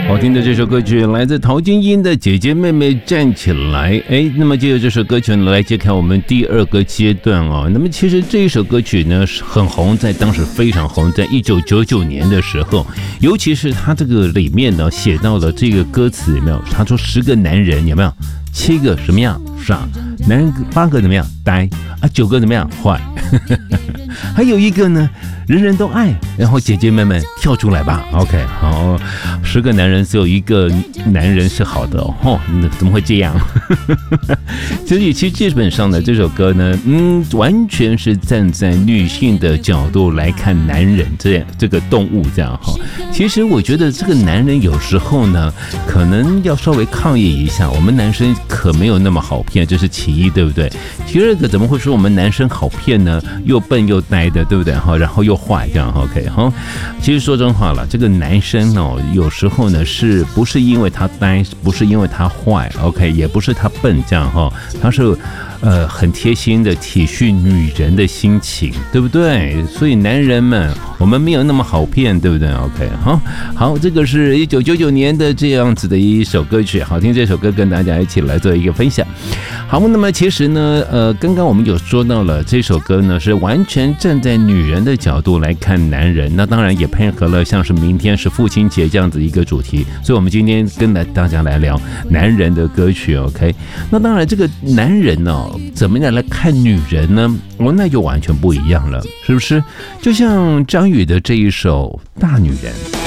好听的这首歌曲来自陶晶莹的《姐姐妹妹站起来》。那么借着这首歌曲呢，来揭开我们第二个阶段哦。那么其实这一首歌曲呢很红，在当时非常红，在1999年的时候，尤其是它这个里面呢写到了这个歌词有没有？他说10个男人有没有？7个什么样傻，男人8个怎么样呆啊，9个怎么样坏，还有一个呢人人都爱，然后姐姐妹妹跳出来吧 ，OK， 好，10个男人只有1个男人是好的哦，怎么会这样？所以其实基本上呢，这首歌呢，完全是站在女性的角度来看男人这个动物这样哈。其实我觉得这个男人有时候呢，可能要稍微抗议一下，我们男生可没有那么好骗，这是其一，对不对？其二个怎么会说我们男生好骗呢？又笨又呆的，对不对？然后又坏这样 ，OK 哈。其实说真话了，这个男生哦，有时候呢是不是因为他呆，不是因为他坏 ，OK， 也不是他笨这样哈，他是很贴心的体恤女人的心情，对不对？所以男人们，我们没有那么好骗，对不对 ？OK， 好，这个是1999年的这样子的一首歌曲，好听这首歌跟大家一起来做一个分享。好，那么其实呢，刚刚我们有说到了这首歌呢，是完全站在女人的角度来看男人，那当然也配合了像是明天是父亲节这样子一个主题，所以我们今天跟大家来聊男人的歌曲 ，OK？ 那当然这个男人呢，怎么样来看女人呢？那就完全不一样了，是不是？就像张宇的这一首《大女人》。